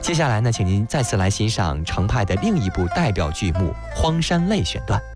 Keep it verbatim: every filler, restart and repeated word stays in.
接下来呢，请您再次来欣赏程派的另一部代表剧目《荒山泪》选段。